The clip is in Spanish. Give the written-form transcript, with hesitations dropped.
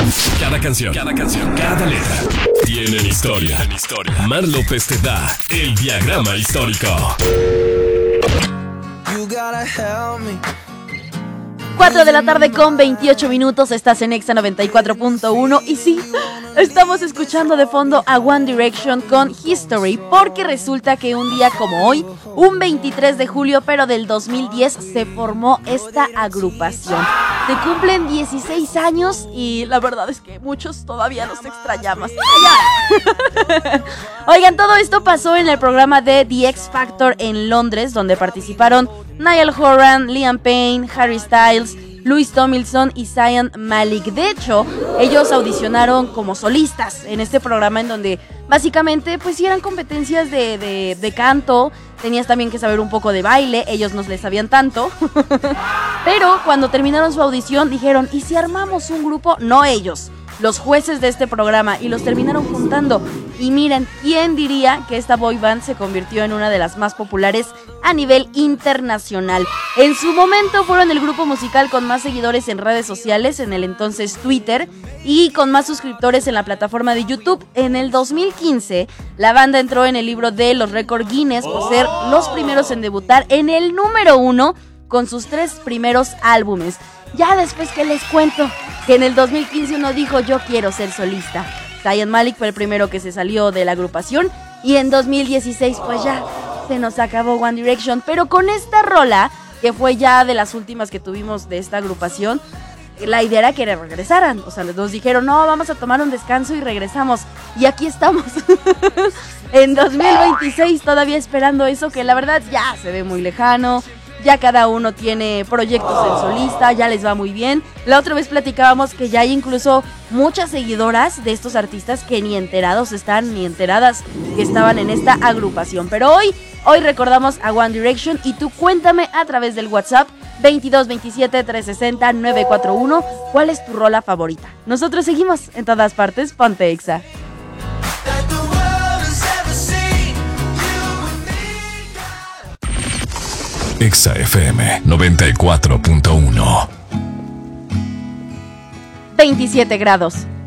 Cada letra tienen historia. Mar López te da el diagrama histórico. You gotta help me. 4 de la tarde con 28 minutos, estás en Exa 94.1 y sí, estamos escuchando de fondo a One Direction con History, porque resulta que un día como hoy, un 23 de julio pero del 2010, se formó esta agrupación. Se cumplen 16 años y la verdad es que muchos todavía los extrañamos. Oigan, todo esto pasó en el programa de The X Factor en Londres, donde participaron Niall Horan, Liam Payne, Harry Styles, Louis Tomlinson y Zayn Malik. De hecho, ellos audicionaron como solistas en este programa, en donde básicamente pues eran competencias de canto. Tenías también que saber un poco de baile, ellos no les sabían tanto. Pero cuando terminaron su audición dijeron, ¿y si armamos un grupo? No ellos, los jueces de este programa, y los terminaron juntando. Y miren, ¿quién diría que esta boy band se convirtió en una de las más populares a nivel internacional? En su momento fueron el grupo musical con más seguidores en redes sociales, en el entonces Twitter, y con más suscriptores en la plataforma de YouTube. En el 2015, la banda entró en el libro de los récords Guinness por ser los primeros en debutar en el número 1 con sus 3 primeros álbumes. Ya después que les cuento que en el 2015 uno dijo, yo quiero ser solista. Zayn Malik fue el primero que se salió de la agrupación y en 2016 pues ya se nos acabó One Direction. Pero con esta rola, que fue ya de las últimas que tuvimos de esta agrupación, la idea era que regresaran. O sea, nos dijeron, no, vamos a tomar un descanso y regresamos. Y aquí estamos. En 2026 todavía esperando eso, que la verdad ya se ve muy lejano. Ya cada uno tiene proyectos en solista, ya les va muy bien. La otra vez platicábamos que ya hay incluso muchas seguidoras de estos artistas que ni enterados están, ni enteradas que estaban en esta agrupación. Pero hoy recordamos a One Direction, y tú cuéntame a través del WhatsApp 22 27 360 941 cuál es tu rola favorita. Nosotros seguimos en todas partes, ponte Exa. Exa FM 94.1. 27 grados.